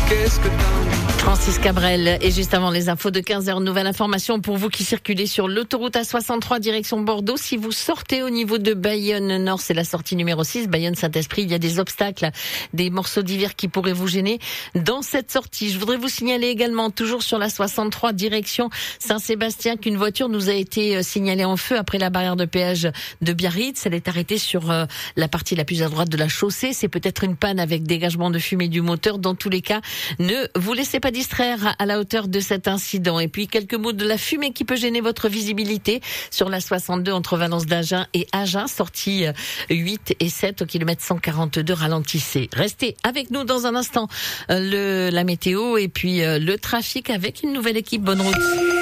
qu'est-ce que t'as? Francis Cabrel. Et juste avant les infos de 15h, nouvelle information pour vous qui circulez sur l'autoroute A63 direction Bordeaux. Si vous sortez au niveau de Bayonne Nord, c'est la sortie numéro 6, Bayonne-Saint-Esprit, il y a des obstacles, des morceaux d'hiver qui pourraient vous gêner dans cette sortie. Je voudrais vous signaler également, toujours sur la 63 direction Saint-Sébastien, qu'une voiture nous a été signalée en feu après la barrière de péage de Biarritz. Elle est arrêtée sur la partie la plus à droite de la chaussée. C'est peut-être une panne avec dégagement de fumée du moteur. Dans tous les cas, ne vous laissez pas distraire à la hauteur de cet incident. Et puis quelques mots de la fumée qui peut gêner votre visibilité sur la 62 entre Valence d'Agen et Agen, sortie 8 et 7 au kilomètre 142, ralentissez. Restez avec nous dans un instant, la météo et puis le trafic avec une nouvelle équipe. Bonne route.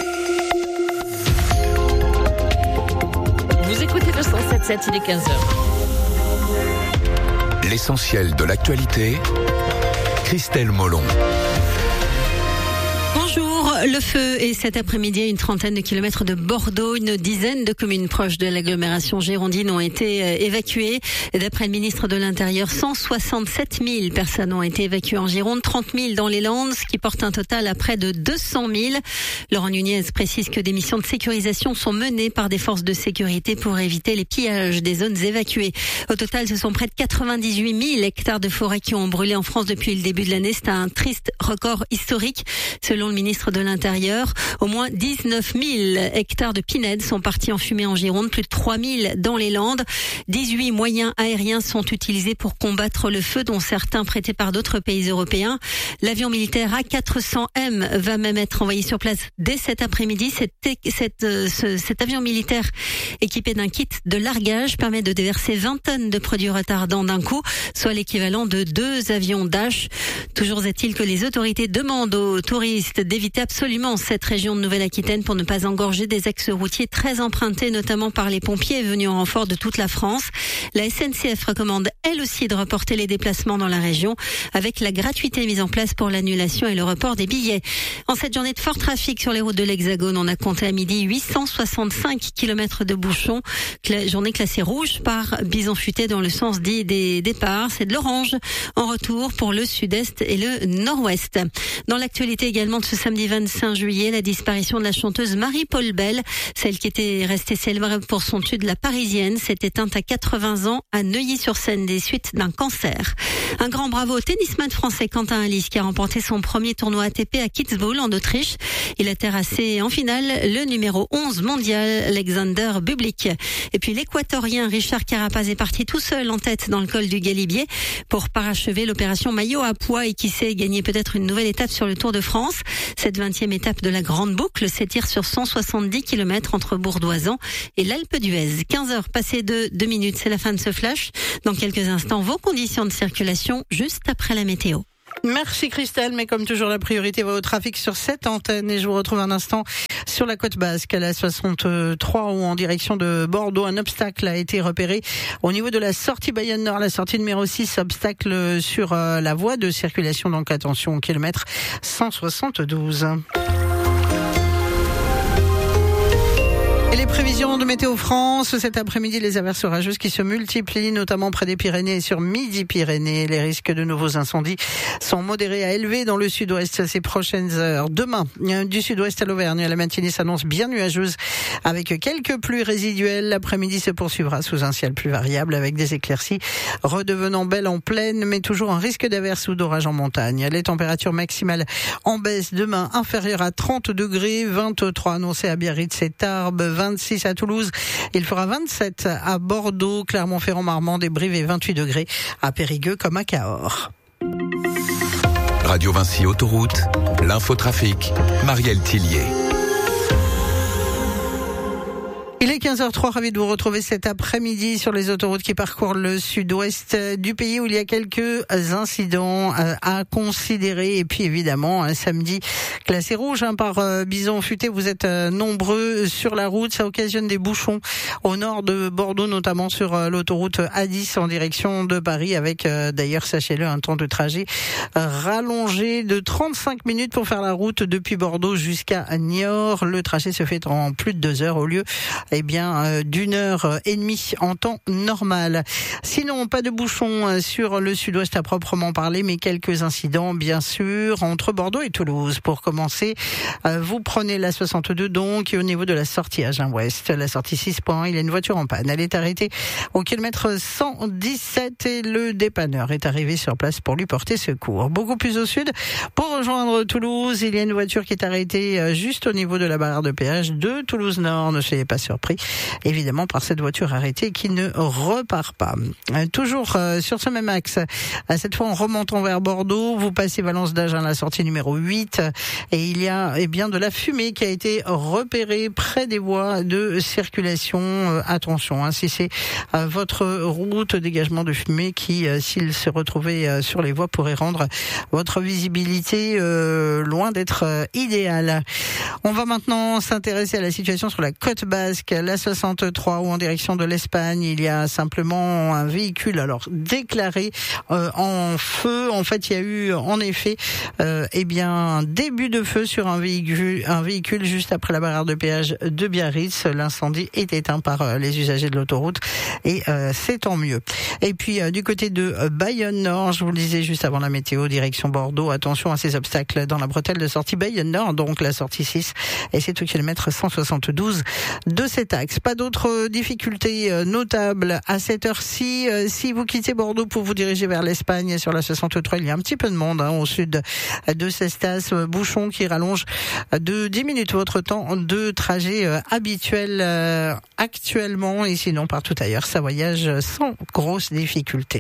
Vous écoutez le 107.7, il est 15h. L'essentiel de l'actualité, Christelle Molon. Bonjour, le feu est cet après-midi à une trentaine de kilomètres de Bordeaux. Une dizaine de communes proches de l'agglomération girondine ont été évacuées. D'après le ministre de l'Intérieur, 167 000 personnes ont été évacuées en Gironde, 30 000 dans les Landes, ce qui porte un total à près de 200 000. Laurent Nunez précise que des missions de sécurisation sont menées par des forces de sécurité pour éviter les pillages des zones évacuées. Au total, ce sont près de 98 000 hectares de forêt qui ont brûlé en France depuis le début de l'année. C'est un triste record historique. Selon le ministre de l'Intérieur, au moins 19 000 hectares de pinèdes sont partis en fumée en Gironde, plus de 3 000 dans les Landes. 18 moyens aériens sont utilisés pour combattre le feu, dont certains prêtés par d'autres pays européens. L'avion militaire A400M va même être envoyé sur place dès cet après-midi. Cet avion militaire équipé d'un kit de largage permet de déverser 20 tonnes de produits retardants d'un coup, soit l'équivalent de 2 avions Dash. Toujours est-il que les autorités demandent aux touristes d'éviter absolument cette région de Nouvelle-Aquitaine pour ne pas engorger des axes routiers très empruntés, notamment par les pompiers venus en renfort de toute la France. La SNCF recommande elle aussi de reporter les déplacements dans la région, avec la gratuité mise en place pour l'annulation et le report des billets. En cette journée de fort trafic sur les routes de l'Hexagone, on a compté à midi 865 km de bouchons. Journée classée rouge par Bison Futé dans le sens dit des départs. C'est de l'orange en retour pour le sud-est et le nord-ouest. Dans l'actualité également de ce samedi 25 juillet, la disparition de la chanteuse Marie-Paul Bell, celle qui était restée célèbre pour son tube La Parisienne, s'est éteinte à 80 ans à Neuilly-sur-Seine des suites d'un cancer. Un grand bravo au tennisman français Quentin Halys qui a remporté son premier tournoi ATP à Kitzbühel en Autriche. Il a terrassé en finale le numéro 11 mondial Alexander Bublik. Et puis l'équatorien Richard Carapaz est parti tout seul en tête dans le col du Galibier pour parachever l'opération maillot à pois et qui sait gagner peut-être une nouvelle étape sur le Tour de France. Cette 20e étape de la Grande Boucle s'étire sur 170 km entre Bourdoisan et l'Alpe d'Huez. 15h passées de 2 minutes, c'est la fin de ce flash. Dans quelques instants, vos conditions de circulation juste après la météo. Merci Christelle, mais comme toujours la priorité va au trafic sur cette antenne et je vous retrouve un instant sur la côte basque à la 63 où en direction de Bordeaux un obstacle a été repéré au niveau de la sortie Bayonne Nord, la sortie numéro 6, obstacle sur la voie de circulation, donc attention au kilomètre 172. Et les prévisions de Météo France, cet après-midi, les averses orageuses qui se multiplient, notamment près des Pyrénées et sur Midi-Pyrénées. Les risques de nouveaux incendies sont modérés à élevés dans le sud-ouest ces prochaines heures. Demain, du sud-ouest à l'Auvergne, la matinée s'annonce bien nuageuse avec quelques pluies résiduelles. L'après-midi se poursuivra sous un ciel plus variable avec des éclaircies redevenant belles en plaine, mais toujours un risque d'averse ou d'orage en montagne. Les températures maximales en baisse demain inférieures à 30 degrés, 23 annoncés à Biarritz et Tarbes, 26 à Toulouse, il fera 27 à Bordeaux, Clermont-Ferrand, Marmande et Brive et 28 degrés à Périgueux comme à Cahors. Radio Vinci Autoroute, l'infotrafic, Marielle Tillier. Il est 15h03, ravi de vous retrouver cet après-midi sur les autoroutes qui parcourent le sud-ouest du pays où il y a quelques incidents à considérer. Et puis évidemment, un samedi classé rouge par Bison Futé. Vous êtes nombreux sur la route. Ça occasionne des bouchons au nord de Bordeaux, notamment sur l'autoroute A10 en direction de Paris avec d'ailleurs, sachez-le, un temps de trajet rallongé. gagner de 35 minutes pour faire la route depuis Bordeaux jusqu'à Niort. Le trajet se fait en plus de 2 heures au lieu d'une heure et demie en temps normal. Sinon, pas de bouchons sur le sud-ouest à proprement parler, mais quelques incidents bien sûr entre Bordeaux et Toulouse. Pour commencer, vous prenez la 62 donc et au niveau de la sortie Agen-Ouest, la sortie 6.1, il y a une voiture en panne. Elle est arrêtée au kilomètre 117 et le dépanneur est arrivé sur place pour lui porter secours. Beaucoup plus au sud, pour rejoindre Toulouse, il y a une voiture qui est arrêtée juste au niveau de la barrière de péage de Toulouse-Nord. Ne soyez pas surpris, évidemment, par cette voiture arrêtée qui ne repart pas. Toujours sur ce même axe, cette fois en remontant vers Bordeaux, vous passez Valence d'Agen, la sortie numéro 8, et il y a de la fumée qui a été repérée près des voies de circulation. Attention, si c'est votre route, dégagement de fumée qui, s'il se retrouvait sur les voies, pourrait rendre votre visibilité loin d'être idéale. On va maintenant s'intéresser à la situation sur la côte basque, la 63, où en direction de l'Espagne, il y a simplement un véhicule déclaré en feu. En fait, il y a eu en effet un début de feu sur un véhicule juste après la barrière de péage de Biarritz. L'incendie est éteint par les usagers de l'autoroute et c'est tant mieux. Et puis du côté de Bayonne-Nord, je vous le disais juste avant la météo, direction Bordeaux, attention à ces obstacles dans la bretelle de sortie Bayonne-Nord, donc la sortie 6, et c'est au kilomètre 172 de cet axe. Pas d'autres difficultés notables à cette heure-ci. Si vous quittez Bordeaux pour vous diriger vers l'Espagne sur la 63, il y a un petit peu de monde au sud de Cestas, bouchon qui rallonge de 10 minutes votre temps de trajet habituel actuellement, et sinon partout ailleurs ça voyage sans grosse difficulté.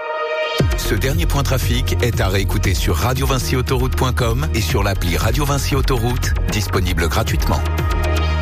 Ce dernier point trafic est à réécouter sur radiovincyautoroute.com et sur l'appli Radio Vinci Autoroute, disponible gratuitement.